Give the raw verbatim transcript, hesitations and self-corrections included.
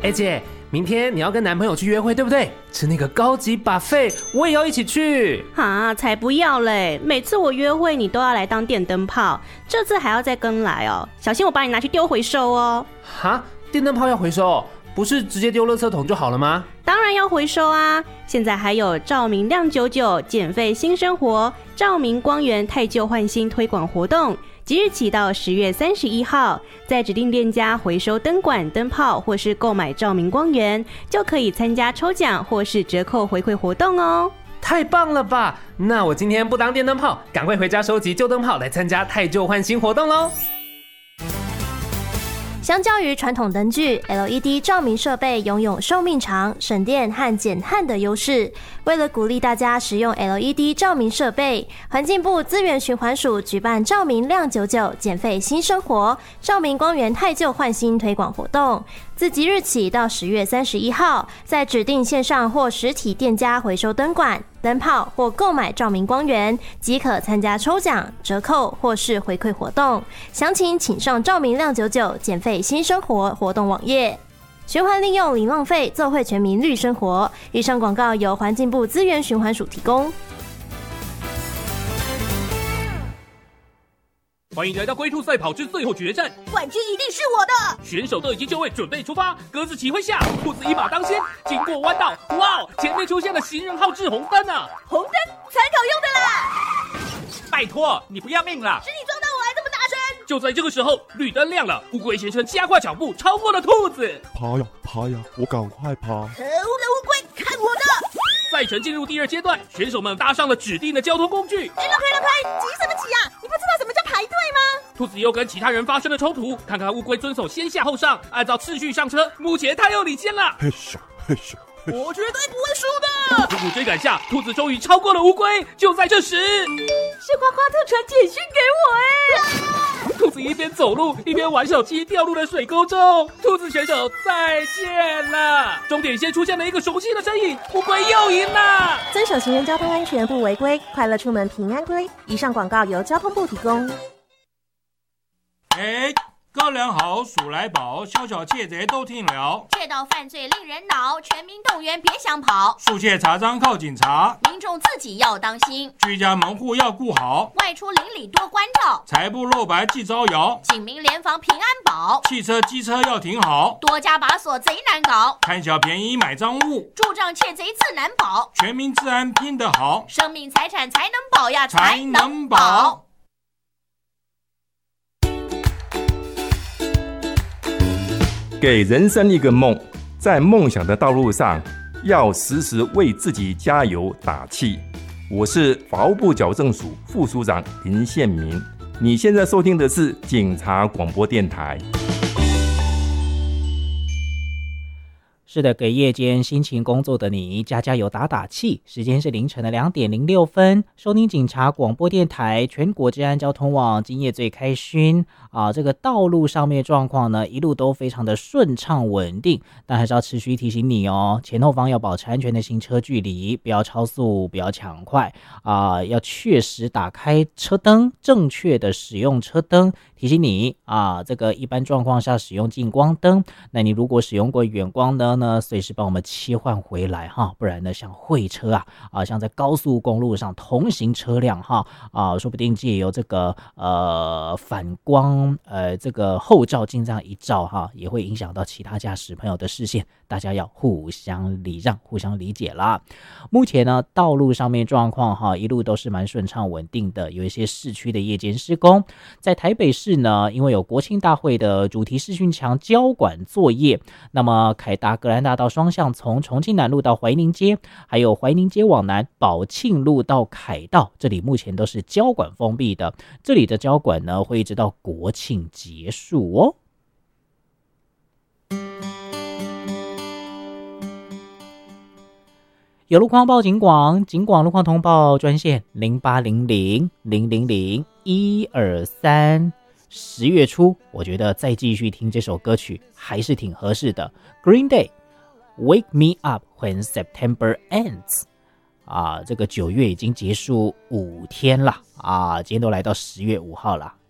哎姐，明天你要跟男朋友去约会对不对？吃那个高级 buffet， 我也要一起去。 啊，才不要嘞！每次我约会你都要来当电灯泡，这次还要再跟来哦，小心我把你拿去丢回收哦。 哈，电灯泡要回收？不是直接丢垃圾桶就好了吗？ 当然要回收啊！现在还有照明亮九九减费新生活照明光源汰旧换新推广活动，即日起到十月三十一号，在指定店家回收灯管、灯泡或是购买照明光源，就可以参加抽奖或是折扣回馈活动哦。 太棒了吧！那我今天不当电灯泡，赶快回家收集旧灯泡来参加汰旧换新活动咯。 相较于传统灯具 ，L E D 照明设备拥有寿命长、省电和减碳的优势。为了鼓励大家使用 L E D 照明设备，环境部资源循环署举办照明亮九九减费新生活照明光源汰旧换新推广活动，自即日起到十月三十一号，在指定线上或实体店家回收灯管、灯泡或购买照明光源，即可参加抽奖、折扣或是回馈活动。详情请上照明亮九九减费新生活活动网页。循环利用零浪费，做会全民绿生活。以上广告由环境部资源循环署提供。 欢迎来到龟兔赛跑之最后决战， 冠军一定是我的！ 选手都已经就位，准备出发。鸽子起飞下，兔子一马当先，经过弯道，哇，前面出现了行人号志红灯啊！ 红灯参考用的啦！ 拜托，你不要命了？ 是你撞到我还这么大声！ 就在这个时候，绿灯亮了，乌龟先生加快脚步，超过了兔子。 爬呀爬呀，我赶快爬！ 可恶的乌龟，看我的！ 赛程进入第二阶段，选手们搭上了指定的交通工具。 哎，让开让开，急什么急啊？你不知道什么叫排队吗？ 兔子又跟其他人发生了冲突，看看乌龟遵守先下后上，按照次序上车，目前他又领先了。 嘿咻嘿咻。 我绝对不会输的！ 苦苦追赶下，兔子终于超过了乌龟。就在这时， 是花花特传简讯给我哎！ 兔子一边走路一边玩手机，掉入了水沟中。兔子选手再见了！终点线出现了一个熟悉的身影，乌龟又赢了。 遵守行人交通安全不违规，快乐出门平安归。以上广告由交通部提供。 哎，高粱好，鼠来宝，小小窃贼都听了。 窃盗犯罪令人恼，全民动员别想跑。 速窃查赃靠警察， 民众自己要当心。 居家门户要顾好， 外出邻里多关照。 财不露白忌招摇， 警民联防平安保。 汽车机车要停好， 多加把锁贼难搞。 贪小便宜买赃物， 助障窃贼自难保。 全民治安拼得好， 生命财产才能保呀， 才能保。 给人生一个梦，在梦想的道路上，要时时为自己加油打气。我是法务部矫正署副署长林宪民，你现在收听的是警察广播电台。 是的，给夜间辛勤工作的你加加油打打气。时间是凌晨的两点零六分，收听警察广播电台全国治安交通网，今夜最开勋啊！这个道路上面状况呢，一路都非常的顺畅稳定，但还是要持续提醒你哦，前后方要保持安全的行车距离，不要超速，不要抢快啊！要确实打开车灯，正确的使用车灯。提醒你啊，这个一般状况下使用近光灯，那你如果使用过远光灯呢，随时帮我们切换回来哈，不然呢，像会车啊啊，像在高速公路上同行车辆哈啊，说不定借由这个呃反光呃这个后照镜这样一照哈，也会影响到其他驾驶朋友的视线，大家要互相礼让，互相理解啦。目前呢，道路上面状况哈，一路都是蛮顺畅稳定的，有一些市区的夜间施工，在台北市呢，因为有国庆大会的主题视讯墙交管作业，那么凯达格兰大道双向从重庆南路到怀宁街，还有怀宁街往南宝庆路到凯道，这里目前都是交管封闭的，这里的交管呢会一直到国庆结束哦。有路况报警广，警广路况通报专线零八零零零零零一二三。十月初，我觉得再继续听这首歌曲还是挺合适的。Green Day Wake Me Up When September Ends 啊，这个九月已经结束五天了啊，今天都来到十月五号了。